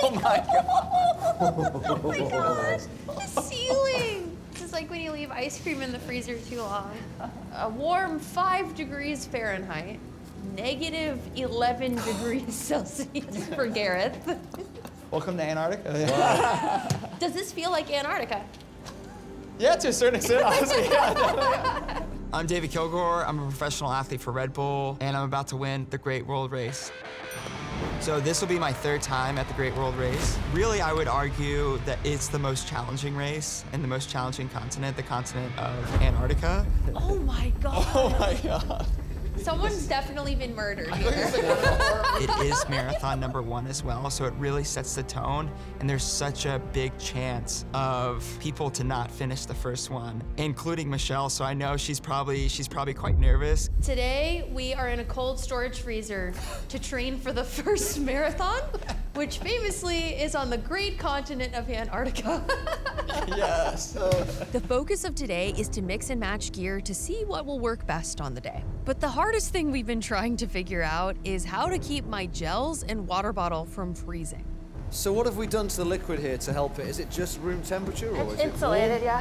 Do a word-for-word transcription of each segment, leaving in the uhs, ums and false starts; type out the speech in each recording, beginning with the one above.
Oh my god. Oh my gosh, the ceiling. This is like when you leave ice cream in the freezer too long. A warm five degrees Fahrenheit, negative eleven degrees Celsius for Gareth. Welcome to Antarctica. Does this feel like Antarctica? Yeah, to a certain extent, honestly. Yeah, definitely. I'm David Kilgore. I'm a professional athlete for Red Bull, and I'm about to win the Great World Race. So this will be my third time at the Great World Race. Really, I would argue that it's the most challenging race and the most challenging continent, the continent of Antarctica. Oh my god. Oh my god. Someone's definitely been murdered here. It is marathon number one as well, so it really sets the tone, and there's such a big chance of people to not finish the first one, including Michelle, so I know she's probably she's probably quite nervous. Today, we are in a cold storage freezer to train for the first marathon, which famously is on the great continent of Antarctica. Yes. The focus of today is to mix and match gear to see what will work best on the day. But the hardest thing we've been trying to figure out is how to keep my gels and water bottle from freezing. So what have we done to the liquid here to help it? Is it just room temperature or is Insulated, it yeah.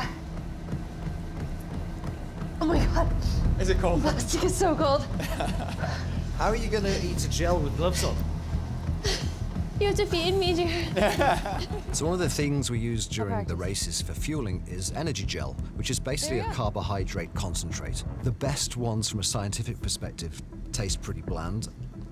Oh my god, Is it cold? plastic is so cold. How are you going to eat a gel with gloves on? You have to feed me, dear. So one of the things we use during practice. the races for fueling is energy gel, which is basically There a you go. carbohydrate concentrate. The best ones from a scientific perspective taste pretty bland.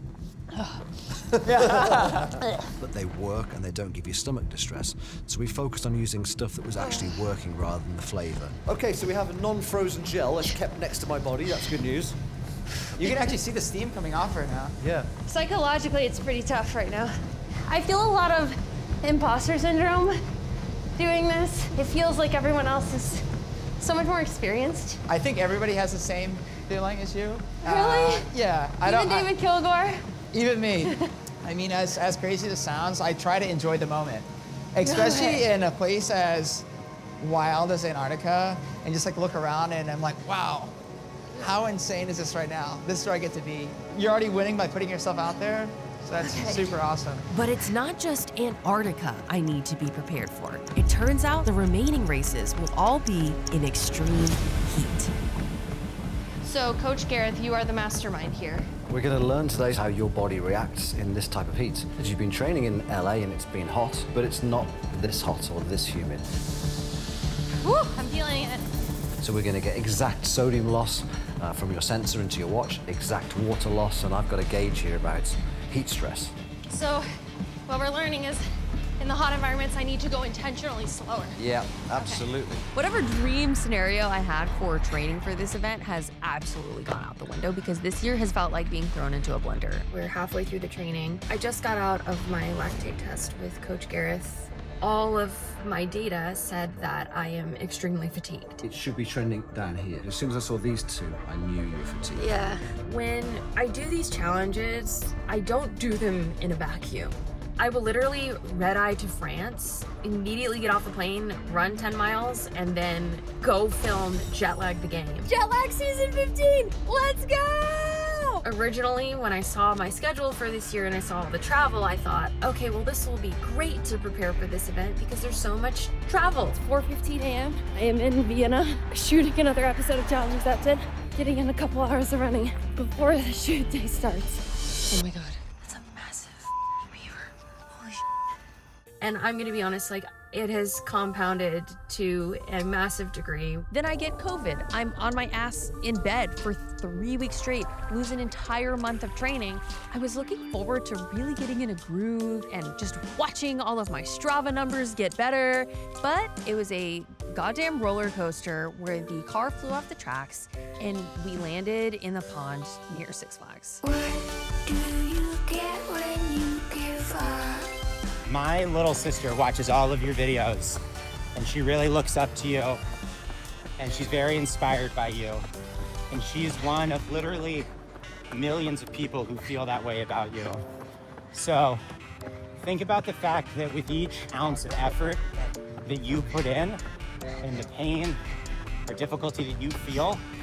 But they work and they don't give you stomach distress. So we focused on using stuff that was actually working rather than the flavor. Okay, so we have a non-frozen gel that's kept next to my body. That's good news. You can actually see the steam coming off right now. Yeah. Psychologically, it's pretty tough right now. I feel a lot of imposter syndrome doing this. It feels like everyone else is so much more experienced. I think everybody has the same feeling as you. Really? Uh, yeah. I Even don't. I- David Kilgore? Even me. I mean, as, as crazy as it sounds, I try to enjoy the moment. Especially way. in a place as wild as Antarctica, and just like look around and I'm like, wow, how insane is this right now? This is where I get to be. You're already winning by putting yourself out there, so that's super awesome. But it's not just Antarctica I need to be prepared for. It turns out the remaining races will all be in extreme heat. So, Coach Gareth, you are the mastermind here. We're going to learn today how your body reacts in this type of heat. As you've been training in L A and it's been hot, but it's not this hot or this humid. Whew, I'm feeling it. So we're going to get exact sodium loss uh, from your sensor into your watch, exact water loss, and I've got a gauge here about heat stress. So, what we're learning is, in the hot environments, I need to go intentionally slower. Yeah, absolutely. Whatever dream scenario I had for training for this event has absolutely gone out the window because this year has felt like being thrown into a blender. We're halfway through the training. I just got out of my lactate test with Coach Gareth. All of my data said that I am extremely fatigued. It should be trending down here. As soon as I saw these two, I knew you were fatigued. Yeah. When I do these challenges, I don't do them in a vacuum. I will literally red-eye to France, immediately get off the plane, run ten miles, and then go film Jet Lag the Game. Jet Lag Season fifteen! Let's go! Originally, when I saw my schedule for this year and I saw all the travel, I thought, okay, well, this will be great to prepare for this event because there's so much travel. It's four fifteen a m I am in Vienna, shooting another episode of Challenge Accepted, getting in a couple hours of running before the shoot day starts. Oh my god. And I'm gonna be honest, like, it has compounded to a massive degree. Then I get COVID. I'm on my ass in bed for three weeks straight, lose an entire month of training. I was looking forward to really getting in a groove and just watching all of my Strava numbers get better. But it was a goddamn roller coaster where the car flew off the tracks and we landed in the pond near Six Flags. What do you get when you give up? My little sister watches all of your videos, and she really looks up to you, and she's very inspired by you. And she's one of literally millions of people who feel that way about you. So think about the fact that with each ounce of effort that you put in, and the pain or difficulty that you feel,